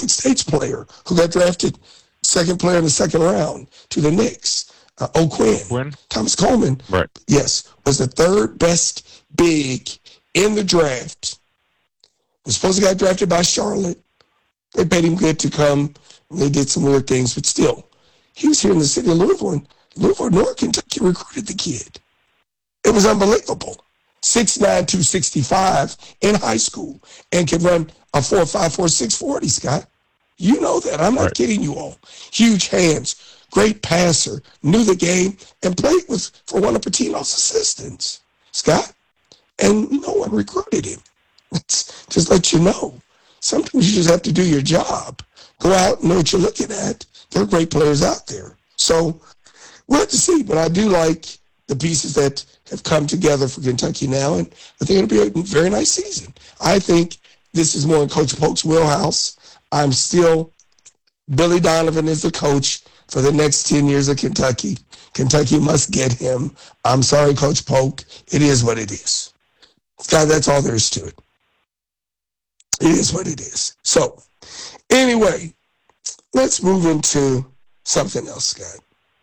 Norfolk State's player who got drafted second player in the second round to the Knicks, O'Quinn. Thomas Coleman, right? Yes, was the third best big in the draft. Was supposed to get drafted by Charlotte. They paid him good to come. They did some weird things, but still, he was here in the city of Louisville, and Louisville, North Kentucky recruited the kid. It was unbelievable. 6'9", 265 in high school, and can run a 4.5, 4.6 40, Scott. You know that. I'm not kidding you all. Huge hands, great passer, knew the game, and played for one of Pitino's assistants, Scott. And no one recruited him. Just let you know. Sometimes you just have to do your job. Go out and know what you're looking at. There are great players out there. So we'll have to see, but I do like the pieces that have come together for Kentucky now, and I think it'll be a very nice season. I think this is more in Coach Polk's wheelhouse. I'm still, Billy Donovan is the coach for the next 10 years of Kentucky. Kentucky must get him. I'm sorry, Coach Polk. It is what it is. Scott, that's all there is to it. It is what it is. So, anyway, let's move into something else, Scott.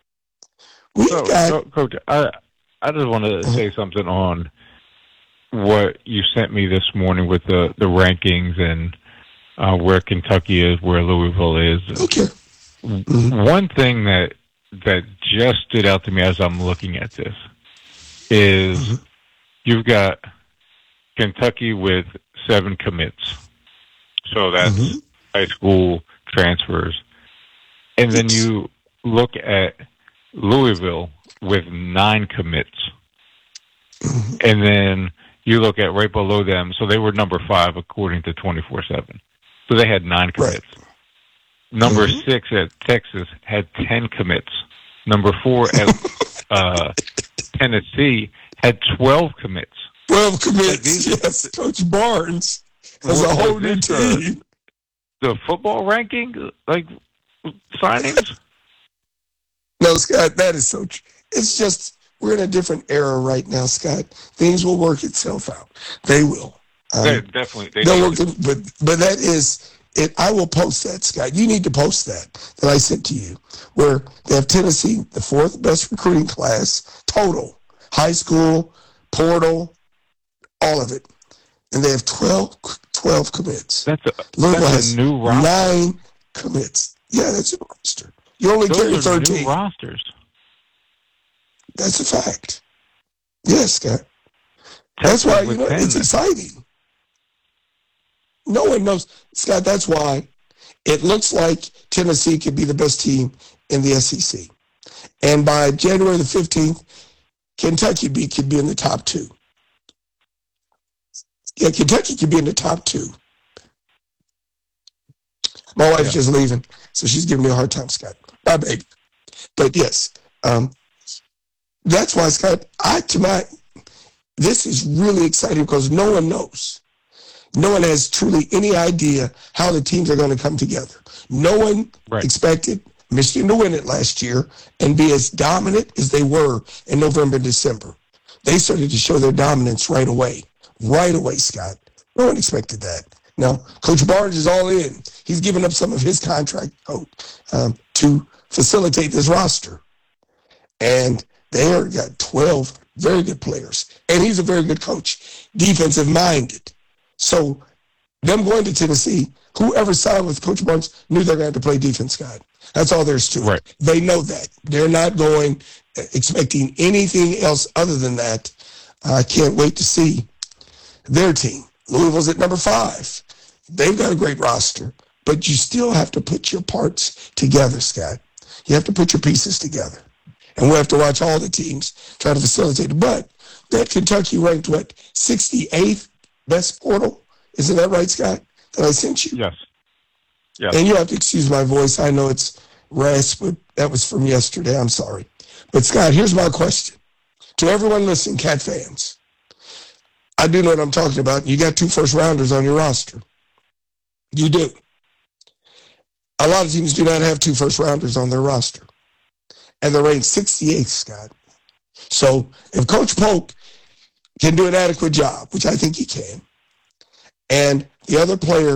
Coach, I just want to say something on what you sent me this morning with the rankings and where Kentucky is, where Louisville is. Okay. One thing that just stood out to me as I'm looking at this is you've got Kentucky with 7 commits. So that's high school transfers. And then you look at Louisville with 9 commits. And then you look at right below them, so they were number 5 according to 24/7. So they had 9 commits. Right. Number 6 at Texas had 10 commits. Number 4 at Tennessee had 12 commits. 12 commits, yes. Coach Barnes has a whole new team. The football ranking, like, signings? No, Scott, that is so true. It's just, we're in a different era right now, Scott. Things will work itself out. They will. Definitely. But that is it. I will post that, Scott. You need to post that I sent to you, where they have Tennessee, the 4th best recruiting class, total. High school, portal, all of it. And they have 12 commits. That's Louisville has a new roster. 9 commits. Yeah, that's a roster. You only carry 13. New rosters. That's a fact. Yes, Scott. That's why, it's exciting. No one knows. Scott, that's why it looks like Tennessee could be the best team in the SEC. And by January the 15th, Kentucky could be in the top 2. Yeah, Kentucky could be in the top 2. My wife's just leaving, so she's giving me a hard time, Scott. Bye, baby. But yes, that's why, Scott, this is really exciting because no one knows. No one has truly any idea how the teams are going to come together. No one expected Michigan to win it last year and be as dominant as they were in November and December. They started to show their dominance right away. Right away, Scott. No one expected that. Now, Coach Barnes is all in. He's given up some of his contract to facilitate this roster. And they got 12 very good players. And he's a very good coach, defensive-minded. So them going to Tennessee, whoever signed with Coach Barnes knew they're going to have to play defense, Scott. That's all there's to it. Right. They know that. They're not going expecting anything else other than that. I can't wait to see their team. Louisville's at number 5. They've got a great roster, but you still have to put your parts together, Scott. You have to put your pieces together. And we'll have to watch all the teams try to facilitate it. But that Kentucky ranked, 68th best portal? Isn't that right, Scott, that I sent you? Yes. And you have to excuse my voice. I know it's rasp, but that was from yesterday. I'm sorry. But, Scott, here's my question. To everyone listening, Cat fans, I do know what I'm talking about. You got 2 first-rounders on your roster. You do. A lot of teams do not have 2 first-rounders on their roster. And they're ranked 68th, Scott. So if Coach Polk can do an adequate job, which I think he can, and the other players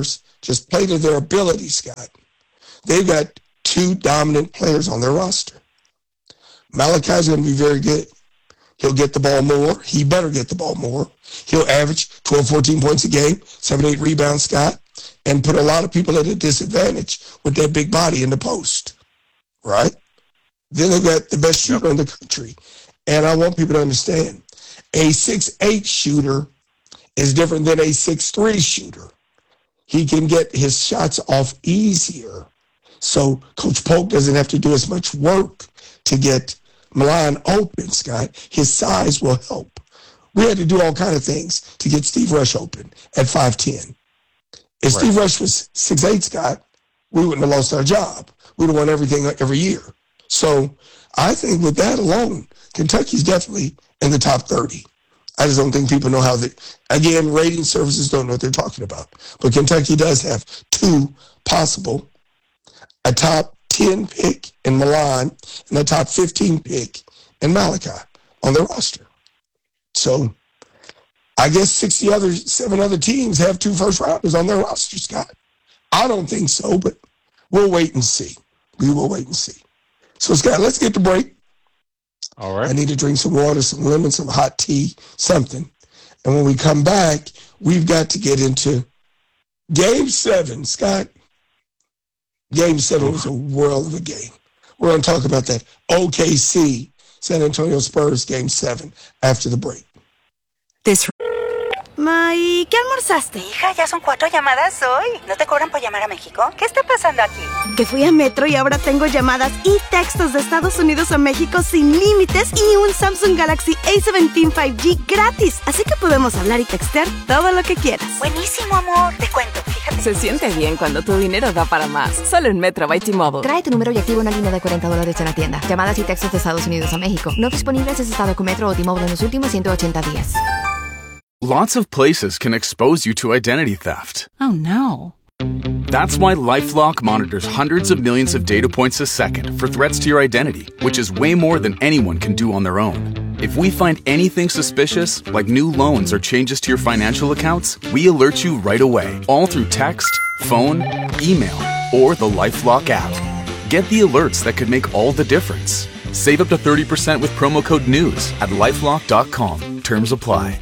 just play to their ability, Scott. They've got two dominant players on their roster. Malachi's going to be very good. He'll get the ball more. He better get the ball more. He'll average 12, 14 points a game, 7, 8 rebounds, Scott, and put a lot of people at a disadvantage with that big body in the post, right? Then they've got the best shooter in the country. And I want people to understand, a 6'8 shooter is different than a 6'3 shooter. He can get his shots off easier. So Coach Polk doesn't have to do as much work to get Milan open, Scott. His size will help. We had to do all kinds of things to get Steve Rush open at 5'10". If Steve Rush was 6'8", Scott, we wouldn't have lost our job. We'd have won everything every year. So I think with that alone, Kentucky's definitely in the top 30. I just don't think people know how again, rating services don't know what they're talking about. But Kentucky does have two possible, a top 10 pick in Milan and a top 15 pick in Malachi on their roster. So I guess 7 other teams have 2 first-rounders on their roster, Scott. I don't think so, but we'll wait and see. We will wait and see. So, Scott, let's get to break. All right. I need to drink some water, some lemon, some hot tea, something. And when we come back, we've got to get into Game 7, Scott. Game 7 was a world of a game. We're going to talk about that OKC San Antonio Spurs Game 7 after the break. ¿Y qué almorzaste? Hija, ya son 4 llamadas hoy. ¿No te cobran por llamar a México? ¿Qué está pasando aquí? Que fui a Metro y ahora tengo llamadas y textos de Estados Unidos a México sin límites y un Samsung Galaxy A17 5G gratis. Así que podemos hablar y textear todo lo que quieras. Buenísimo, amor. Te cuento, fíjate. Se siente bien cuando tu dinero da para más. Solo en Metro by T-Mobile. Trae tu número y activa una línea de $40 en la tienda. Llamadas y textos de Estados Unidos a México. No disponibles si estado con Metro o T-Mobile en los últimos 180 días. Lots of places can expose you to identity theft. Oh, no. That's why LifeLock monitors hundreds of millions of data points a second for threats to your identity, which is way more than anyone can do on their own. If we find anything suspicious, like new loans or changes to your financial accounts, we alert you right away, all through text, phone, email, or the LifeLock app. Get the alerts that could make all the difference. Save up to 30% with promo code NEWS at LifeLock.com. Terms apply.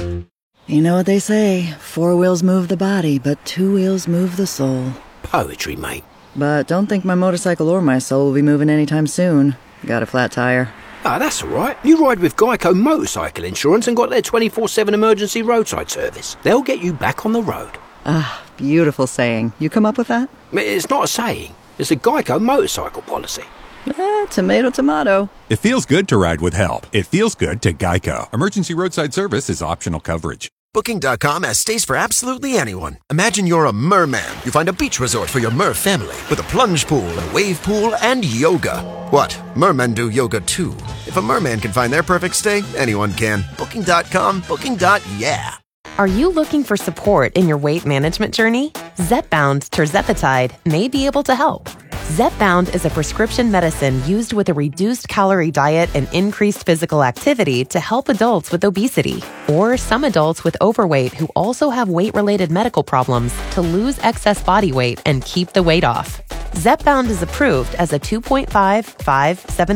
You know what they say, 4 wheels move the body, but 2 wheels move the soul. Poetry, mate. But don't think my motorcycle or my soul will be moving anytime soon. Got a flat tire. Ah, that's all right. You ride with Geico Motorcycle Insurance and got their 24/7 emergency roadside service. They'll get you back on the road. Ah, beautiful saying. You come up with that? It's not a saying. It's a Geico motorcycle policy. Tomato, tomato. It feels good to ride with help. It feels good to Geico. Emergency roadside service is optional coverage. Booking.com has stays for absolutely anyone. Imagine you're a merman. You find a beach resort for your mer family with a plunge pool, a wave pool, and yoga. What? Mermen do yoga too. If a merman can find their perfect stay, anyone can. Booking.com, booking.yeah. Are you looking for support in your weight management journey? Zepbound tirzepatide may be able to help. Zepbound is a prescription medicine used with a reduced calorie diet and increased physical activity to help adults with obesity or some adults with overweight who also have weight-related medical problems to lose excess body weight and keep the weight off. Zepbound is approved as a 2.5, 5,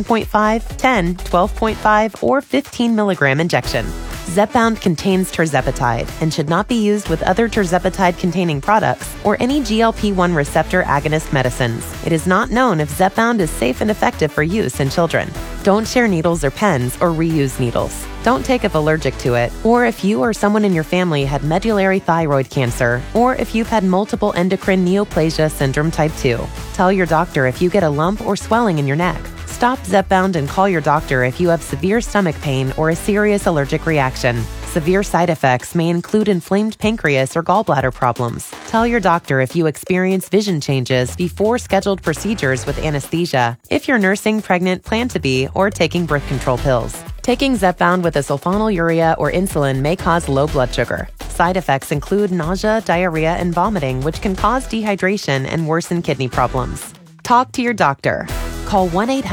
7.5, 10, 12.5, or 15 milligram injection. Zepbound contains tirzepatide and should not be used with other tirzepatide-containing products or any GLP-1 receptor agonist medicines. It is not known if Zepbound is safe and effective for use in children. Don't share needles or pens or reuse needles. Don't take if allergic to it, or if you or someone in your family had medullary thyroid cancer, or if you've had multiple endocrine neoplasia syndrome type 2. Tell your doctor if you get a lump or swelling in your neck. Stop Zepbound and call your doctor if you have severe stomach pain or a serious allergic reaction. Severe side effects may include inflamed pancreas or gallbladder problems. Tell your doctor if you experience vision changes before scheduled procedures with anesthesia, if you're nursing, pregnant, plan to be, or taking birth control pills. Taking Zepbound with a sulfonylurea or insulin may cause low blood sugar. Side effects include nausea, diarrhea, and vomiting, which can cause dehydration and worsen kidney problems. Talk to your doctor. Call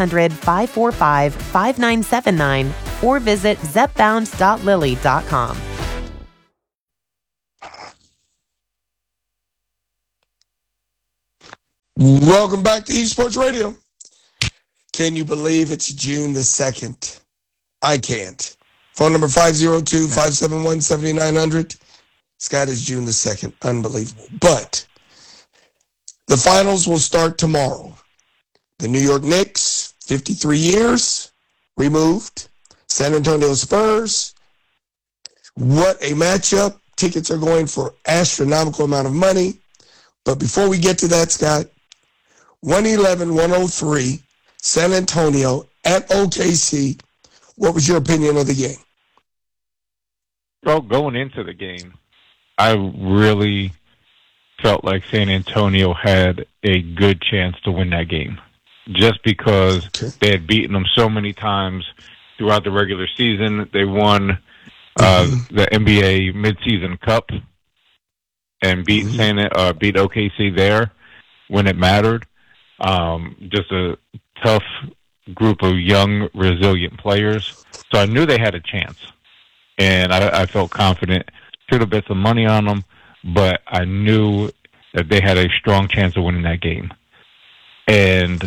1-800-545-5979 or visit zepbound.lilly.com. Welcome back to eSports Radio. Can you believe it's June the 2nd? I can't. Phone number 502-571-7900. Scott, is June the 2nd. Unbelievable. But the finals will start tomorrow. The New York Knicks, 53 years, removed. San Antonio Spurs. What a matchup. Tickets are going for astronomical amount of money. But before we get to that, Scott, 111-103, San Antonio at OKC. What was your opinion of the game? Well, going into the game, I really felt like San Antonio had a good chance to win that game just because they had beaten them so many times throughout the regular season. They won the NBA midseason cup and beat OKC there when it mattered. Just a tough group of young, resilient players. So I knew they had a chance. And I felt confident. Should have bet some money on them, but I knew that they had a strong chance of winning that game. And,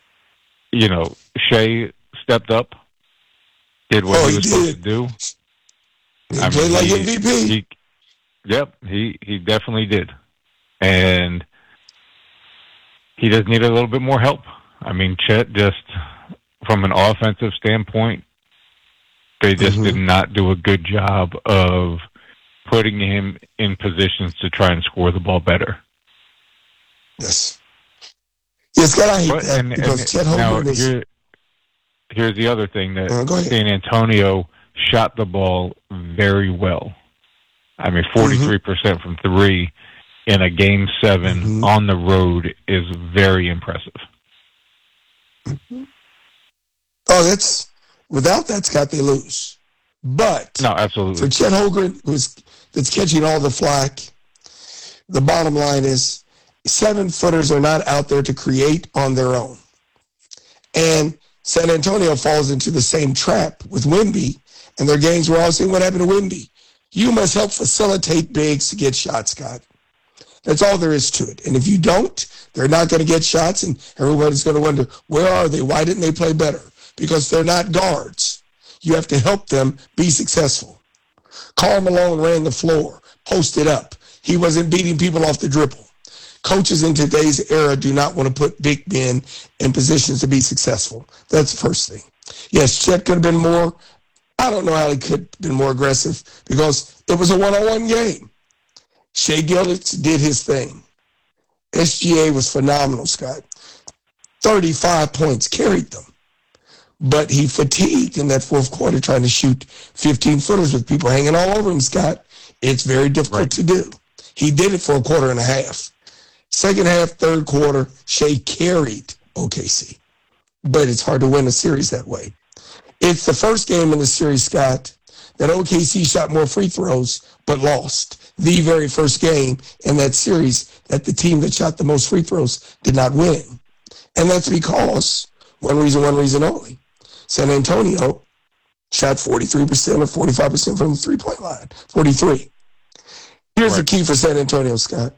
Shea stepped up, did what he was supposed to do. He played like MVP. He definitely did. And he just needed a little bit more help. I mean, Chet just, from an offensive standpoint, they just did not do a good job of putting him in positions to try and score the ball better. Yes. Yes, God, I hate that because Chet Holmgren is... Here's the other thing, that San Antonio shot the ball very well. I mean, 43% from three in a Game 7 on the road is very impressive. Oh, without that, Scott, they lose. But no, absolutely. For Chet Holmgren, that's catching all the flack, the bottom line is 7-footers are not out there to create on their own. And San Antonio falls into the same trap with Wemby, and their games were all saying, what happened to Wemby? You must help facilitate bigs to get shots, Scott. That's all there is to it. And if you don't, they're not going to get shots, and everybody's going to wonder, where are they? Why didn't they play better? Because they're not guards. You have to help them be successful. Karl Malone ran the floor, posted up. He wasn't beating people off the dribble. Coaches in today's era do not want to put big men in positions to be successful. That's the first thing. Yes, Chet could have been more. I don't know how he could have been more aggressive because it was a one-on-one game. Shea Gilgeous did his thing. SGA was phenomenal, Scott. 35 points, carried them. But he fatigued in that fourth quarter trying to shoot 15-footers with people hanging all over him, Scott. It's very difficult to do. He did it for a quarter and a half. Second half, third quarter, Shea carried OKC. But it's hard to win a series that way. It's the first game in the series, Scott, that OKC shot more free throws but lost. The very first game in that series that the team that shot the most free throws did not win. And that's because, one reason only. San Antonio shot 43% or 45% from the three-point line. 43. Here's the key for San Antonio, Scott.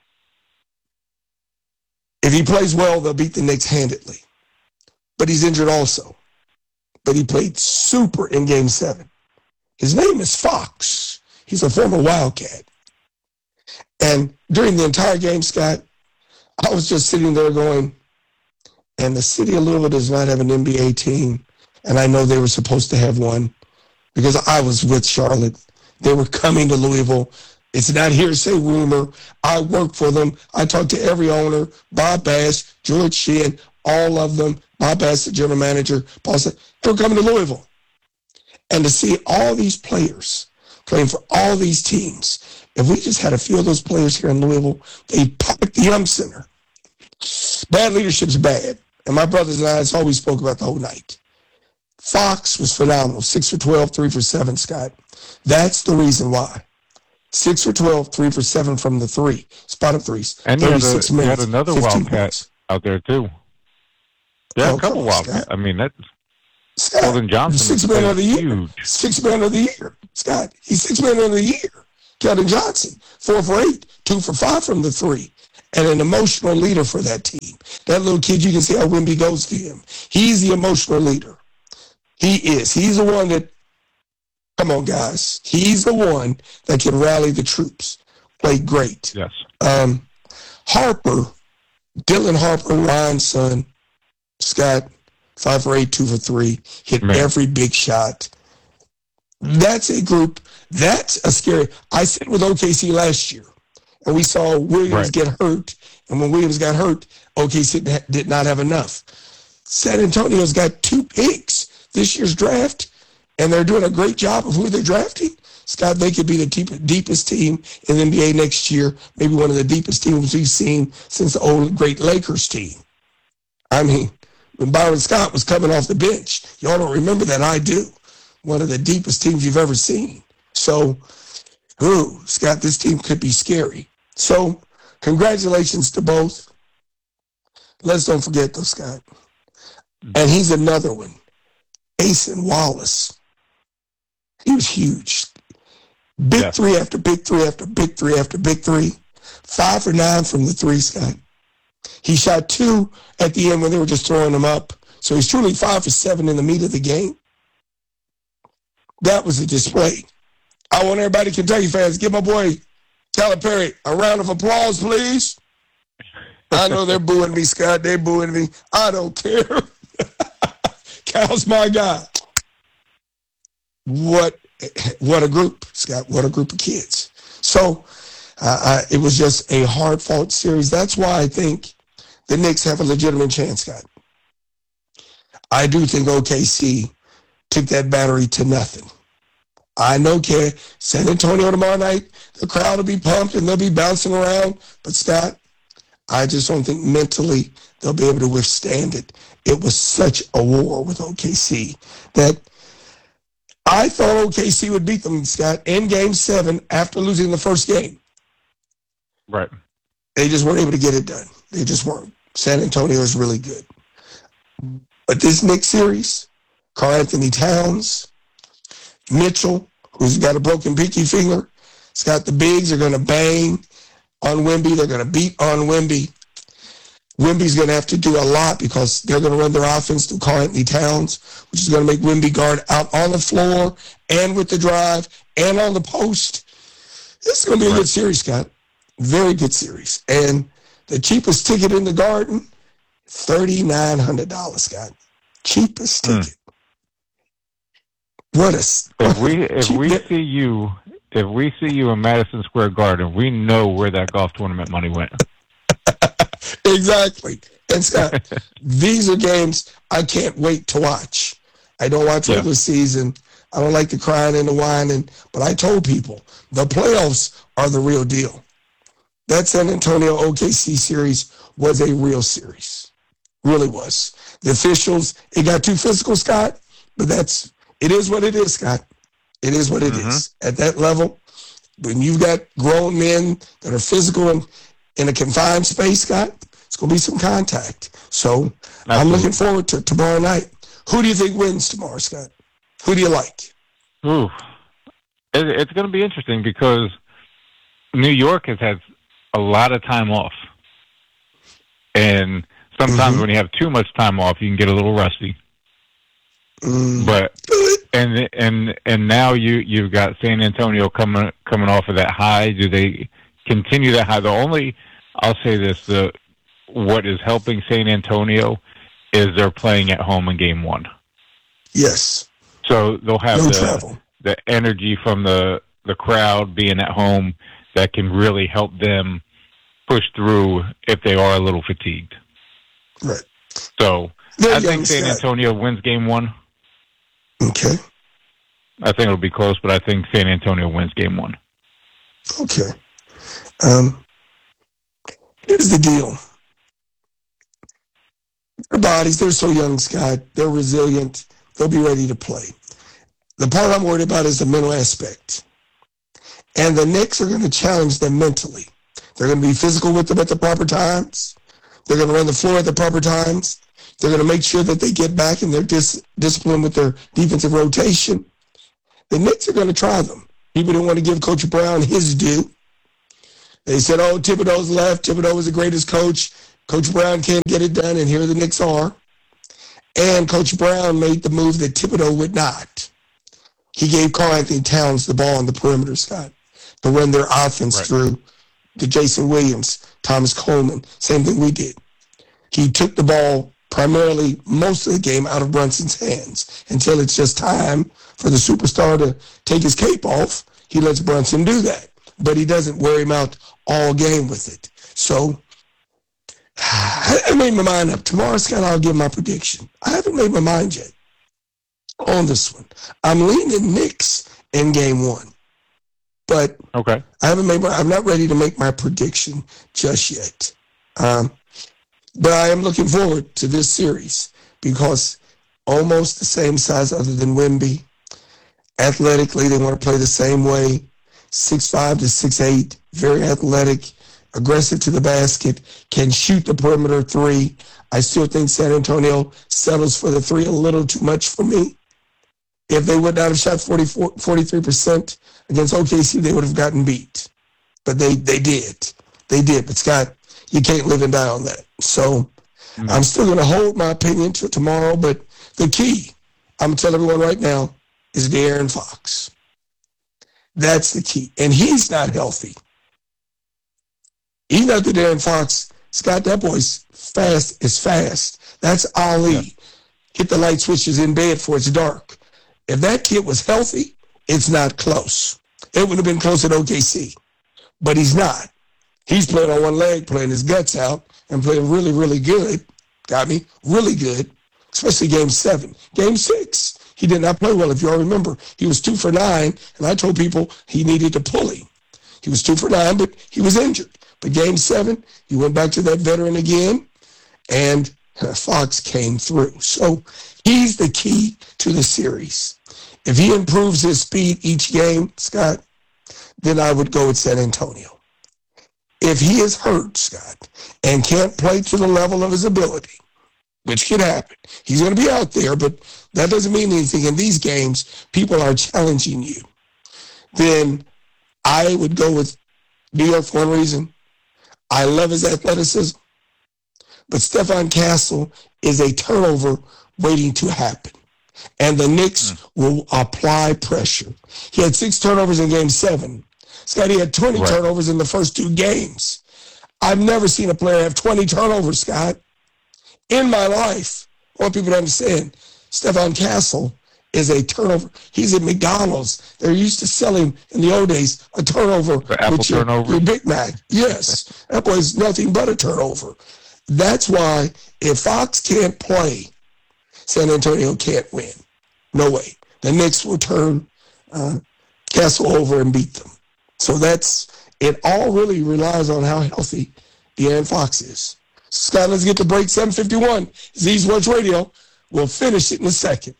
If he plays well, they'll beat the Knicks handedly. But he's injured also. But he played super in Game 7. His name is Fox. He's a former Wildcat. And during the entire game, Scott, I was just sitting there going, and the city of Louisville does not have an NBA team, and I know they were supposed to have one because I was with Charlotte. They were coming to Louisville. It's not hearsay rumor. I work for them. I talked to every owner, Bob Bass, George Sheehan, all of them. Bob Bass, the general manager, Paul said, they were coming to Louisville. And to see all these players playing for all these teams, if we just had a few of those players here in Louisville, they'd pack the Young Center. Bad leadership's bad. And my brothers and I, that's all we spoke about the whole night. Fox was phenomenal. 6 for 12, 3 for 7, Scott. That's the reason why. 6 for 12, 3 for 7 from the three. Spot up threes. And you had another Wildcat out there, too. Yeah, a couple Wildcats. I mean, that's Golden Johnson. 6 man of the year. 6 man of the year. Scott, he's 6 man of the year. Keldon Johnson, 4 for 8, 2 for 5 from the three. And an emotional leader for that team. That little kid, you can see how Wemby goes to him. He's the emotional leader. He is. He's the one that, come on, guys. He's the one that can rally the troops. Played great. Yes. Harper, Dylan Harper, Ryan's son, Scott, 5 for 8, 2 for 3, hit every big shot. That's a group. That's a scary. I said with OKC last year, and we saw Williams get hurt. And when Williams got hurt, OKC did not have enough. San Antonio's got 2 picks this year's draft, and they're doing a great job of who they're drafting. Scott, they could be the deepest team in the NBA next year, maybe one of the deepest teams we've seen since the old great Lakers team. I mean, when Byron Scott was coming off the bench, y'all don't remember that, I do. One of the deepest teams you've ever seen. So, Scott, this team could be scary. So, congratulations to both. Let's don't forget, though, Scott. And he's another one. Asen Wallace. He was huge. Big three after big three after big three after big three. 5 for 9 from the 3, Scott. He shot 2 at the end when they were just throwing him up. So he's truly 5 for 7 in the meat of the game. That was a display. I want everybody, Kentucky fans, give my boy Tyler Perry a round of applause, please. I know they're booing me, Scott. They're booing me. I don't care. Cal's my guy. What a group, Scott. What a group of kids. So it was just a hard-fought series. That's why I think the Knicks have a legitimate chance, Scott. I do think OKC took that battery to nothing. I know, San Antonio tomorrow night, the crowd will be pumped and they'll be bouncing around. But, Scott, I just don't think mentally they'll be able to withstand it. It was such a war with OKC that I thought OKC would beat them, Scott, in Game 7 after losing the first game. Right. They just weren't able to get it done. They just weren't. San Antonio is really good. But this Knicks series, Karl Anthony Towns, Mitchell, who's got a broken pinky finger, Scott, the bigs are going to bang on Wemby. They're going to beat on Wemby. Wemby's going to have to do a lot because they're going to run their offense through Karl Anthony Towns, which is going to make Wemby guard out on the floor and with the drive and on the post. This is going to be a good series, Scott. Very good series. And the cheapest ticket in the Garden, $3,900, Scott. Cheapest ticket. What if we see you in Madison Square Garden, we know where that golf tournament money went. Exactly. And Scott, these are games I can't wait to watch. I don't watch regular season. I don't like the crying and the whining, but I told people the playoffs are the real deal. That San Antonio OKC series was a real series. Really was. The officials, it got too physical, Scott, but it is what it is, Scott. It is what it is. At that level, when you've got grown men that are physical and in a confined space, Scott, it's going to be some contact. So I'm looking forward to tomorrow night. Who do you think wins tomorrow, Scott? Who do you like? Ooh, it's going to be interesting because New York has had a lot of time off. And sometimes when you have too much time off, you can get a little rusty. But and now you've got San Antonio coming off of that high. Do they continue that high? I'll say this: what is helping San Antonio is they're playing at home in Game 1. Yes. So they'll have the energy from the crowd being at home that can really help them push through if they are a little fatigued. Right. So I think San Antonio wins Game 1. Okay. I think it'll be close, but I think San Antonio wins Game 1. Okay. Here's the deal. Their bodies, they're so young, Scott. They're resilient. They'll be ready to play. The part I'm worried about is the mental aspect. And the Knicks are going to challenge them mentally. They're going to be physical with them at the proper times. They're going to run the floor at the proper times. They're going to make sure that they get back in their discipline with their defensive rotation. The Knicks are going to try them. People didn't want to give Coach Brown his due. They said, Thibodeau's left. Thibodeau was the greatest coach. Coach Brown can't get it done, and here the Knicks are. And Coach Brown made the move that Thibodeau would not. He gave Karl-Anthony Towns the ball on the perimeter, Scott, to run their offense through to Jason Williams, Thomas Coleman, same thing we did. He took the ball primarily most of the game out of Brunson's hands until it's just time for the superstar to take his cape off. He lets Brunson do that, but he doesn't wear him out all game with it. So I made my mind up. Tomorrow, Scott, I'll give my prediction. I haven't made my mind yet on this one. I'm leaning Knicks in game one, but okay, I'm not ready to make my prediction just yet. But I am looking forward to this series because almost the same size other than Wemby. Athletically, they want to play the same way. 6'5" to 6'8", very athletic, aggressive to the basket, can shoot the perimeter three. I still think San Antonio settles for the three a little too much for me. If they would not have shot 43% against OKC, they would have gotten beat. But they did. They did. But, Scott, you can't live and die on that. So I'm still going to hold my opinion till tomorrow. But the key, I'm going to tell everyone right now, is De'Aaron Fox. That's the key. And he's not healthy. He's not the De'Aaron Fox. Scott, that boy's fast is fast. That's Ali. Yeah. Hit the light switches in bed before it's dark. If that kid was healthy, it's not close. It would have been close at OKC. But he's not. He's playing on one leg, playing his guts out, and playing really, really good. Got me? Really good. Especially Game 7. Game 6, he did not play well. If you all remember, he was 2 for 9, and I told people he needed to pull him. He was 2 for 9, but he was injured. But Game 7, he went back to that veteran again, and Fox came through. So he's the key to the series. If he improves his speed each game, Scott, then I would go with San Antonio. If he is hurt, Scott, and can't play to the level of his ability, which could happen, he's going to be out there, but that doesn't mean anything. In these games, people are challenging you. Then I would go with New York for one reason. I love his athleticism, but Stephon Castle is a turnover waiting to happen. And the Knicks will apply pressure. He had 6 turnovers in Game 7. Scotty had 20 turnovers in the first 2 games. I've never seen a player have 20 turnovers, Scott. In my life, I want people to understand, Stephon Castle is a turnover. He's at McDonald's. They're used to selling, in the old days, a turnover with your Big Mac. Yes, that was nothing but a turnover. That's why if Fox can't play, San Antonio can't win. No way. The Knicks will turn Castle over and beat them. So it all really relies on how healthy De'Aaron Fox is. Scott, let's get to break 7:51. Z Sports Radio. We'll finish it in a second.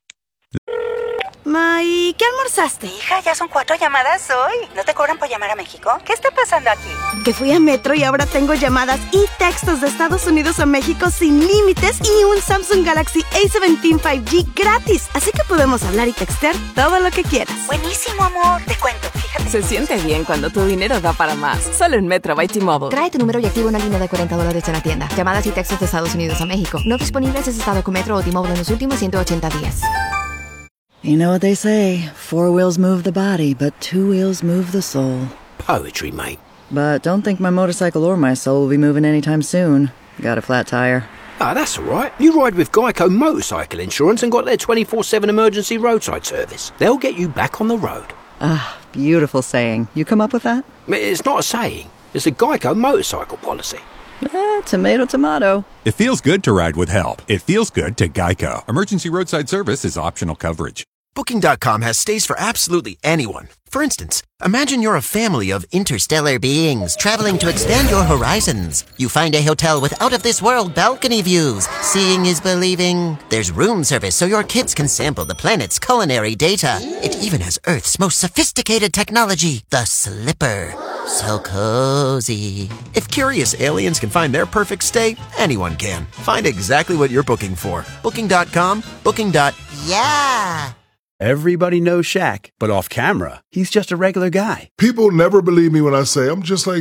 Ma, ¿y qué almorzaste? Hija, ya son 4 llamadas hoy. ¿No te cobran por llamar a México? ¿Qué está pasando aquí? Que fui a Metro y ahora tengo llamadas y textos de Estados Unidos a México sin límites y un Samsung Galaxy A17 5G gratis. Así que podemos hablar y textear todo lo que quieras. Buenísimo, amor. Te cuento, fíjate. Se siente bien cuando tu dinero da para más. Solo en Metro by T-Mobile. Trae tu número y activa una línea de $40 en la tienda. Llamadas y textos de Estados Unidos a México. No disponibles en estado con Metro o T-Mobile en los últimos 180 días. You know what they say, 4 wheels move the body, but 2 wheels move the soul. Poetry, mate. But don't think my motorcycle or my soul will be moving anytime soon. Got a flat tire. Ah, that's all right. You ride with Geico Motorcycle Insurance and got their 24/7 emergency roadside service. They'll get you back on the road. Ah, beautiful saying. You come up with that? It's not a saying. It's a Geico motorcycle policy. Tomato, tomato. It feels good to ride with help. It feels good to Geico. Emergency roadside service is optional coverage. Booking.com has stays for absolutely anyone. For instance, imagine you're a family of interstellar beings traveling to expand your horizons. You find a hotel with out-of-this-world balcony views. Seeing is believing. There's room service so your kids can sample the planet's culinary data. It even has Earth's most sophisticated technology, the Slipper. So cozy. If curious aliens can find their perfect stay, anyone can. Find exactly what you're booking for. Booking.com, booking.yeah. Everybody knows Shaq, but off camera, he's just a regular guy. People never believe me when I say I'm just like them.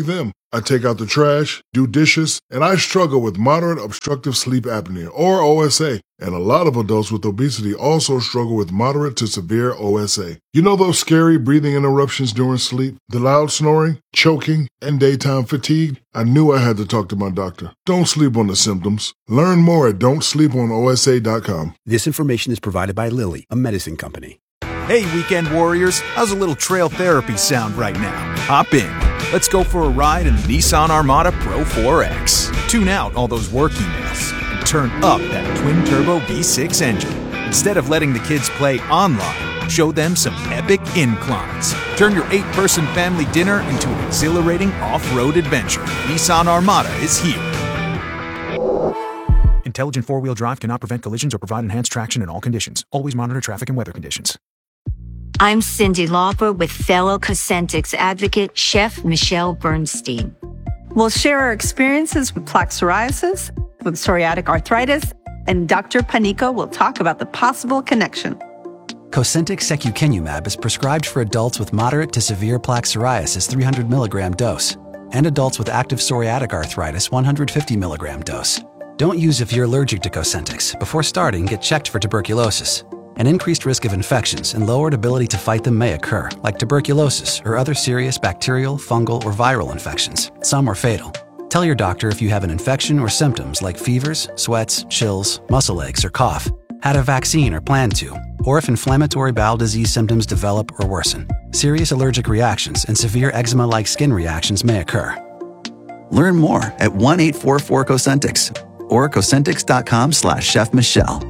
I take out the trash, do dishes, and I struggle with moderate obstructive sleep apnea, or OSA. And a lot of adults with obesity also struggle with moderate to severe OSA. You know those scary breathing interruptions during sleep, the loud snoring, choking, and daytime fatigue? I knew I had to talk to my doctor. Don't sleep on the symptoms. Learn more at don'tsleeponosa.com. This information is provided by Lilly, a medicine company. Hey, weekend warriors, how's a little trail therapy sound right now? Hop in. Let's go for a ride in the Nissan Armada Pro 4X. Tune out all those work emails and turn up that twin-turbo V6 engine. Instead of letting the kids play online, show them some epic inclines. Turn your 8-person family dinner into an exhilarating off-road adventure. Nissan Armada is here. Intelligent four-wheel drive cannot prevent collisions or provide enhanced traction in all conditions. Always monitor traffic and weather conditions. I'm Cindy Lauper with fellow Cosentix advocate, Chef Michelle Bernstein. We'll share our experiences with plaque psoriasis, with psoriatic arthritis, and Dr. Panico will talk about the possible connection. Cosentix secukinumab is prescribed for adults with moderate to severe plaque psoriasis 300 milligram dose and adults with active psoriatic arthritis 150 milligram dose. Don't use if you're allergic to Cosentix. Before starting, get checked for tuberculosis. An increased risk of infections and lowered ability to fight them may occur, like tuberculosis or other serious bacterial, fungal, or viral infections. Some are fatal. Tell your doctor if you have an infection or symptoms like fevers, sweats, chills, muscle aches, or cough, had a vaccine or plan to, or if inflammatory bowel disease symptoms develop or worsen. Serious allergic reactions and severe eczema-like skin reactions may occur. Learn more at 1-844-COSENTIX or Cosentix.com/Chef Michelle.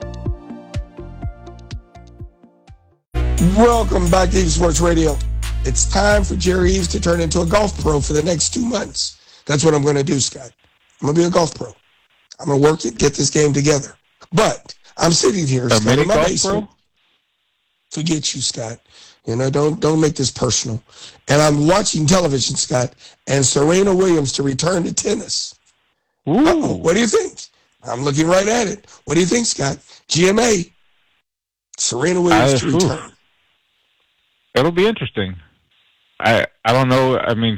Welcome back to Eaves Sports Radio. It's time for Jerry Eaves to turn into a golf pro for the next 2 months. That's what I'm going to do, Scott. I'm going to be a golf pro. I'm going to work it, get this game together. But I'm sitting here, Scott, in my basement. Forget you, Scott. You know, don't make this personal. And I'm watching television, Scott, and Serena Williams to return to tennis. Uh-oh, what do you think? I'm looking right at it. What do you think, Scott? GMA, Serena Williams to return. It'll be interesting. I don't know. I mean,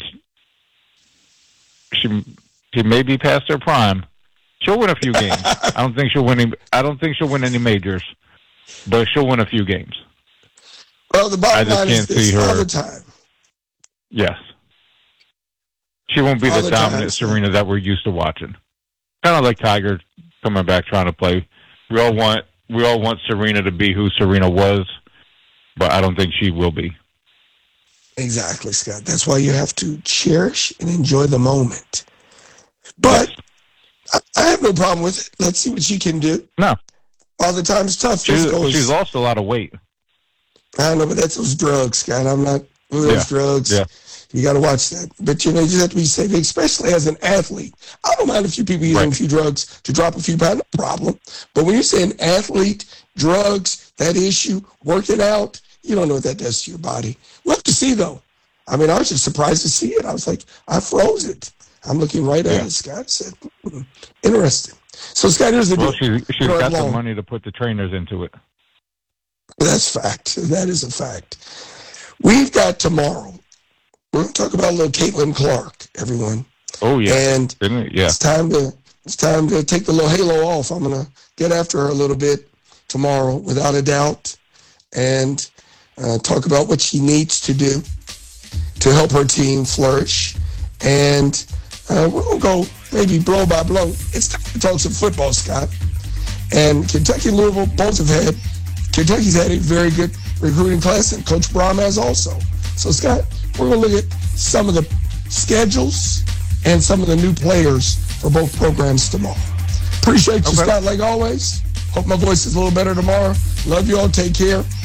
she may be past her prime. She'll win a few games. I don't think she'll win any majors, but she'll win a few games. Well, the bottom line is this all the time. Yes. She won't be the dominant Serena that we're used to watching. Kind of like Tiger coming back trying to play. We all want Serena to be who Serena was, but I don't think she will be. Exactly, Scott. That's why you have to cherish and enjoy the moment. But I have no problem with it. Let's see what she can do. No. All the time it's tough. She's lost a lot of weight. I don't know, but that's those drugs, Scott. I'm not with those drugs. Yeah. You got to watch that. But, you know, you just have to be safe, especially as an athlete. I don't mind a few people using a few drugs to drop a few pounds, no problem. But when you say an athlete, drugs, that issue, working out, you don't know what that does to your body. We'll have to see, though. I mean, I was just surprised to see it. I was like, I froze it. I'm looking right at it, Scott. I said, interesting. So, Scott, here's the deal. She's got the money to put the trainers into it. That's fact. That is a fact. We've got tomorrow. We're going to talk about a little Caitlin Clark, everyone. Oh, yeah. And it's time to take the little halo off. I'm going to get after her a little bit tomorrow, without a doubt, and talk about what she needs to do to help her team flourish. And we're going to go maybe blow by blow. It's time to talk some football, Scott. And Kentucky and Louisville both have had, Kentucky's had a very good recruiting class, and Coach Brom has also. So, Scott, we're going to look at some of the schedules and some of the new players for both programs tomorrow. Appreciate you, Scott, like always. Hope my voice is a little better tomorrow. Love you all. Take care.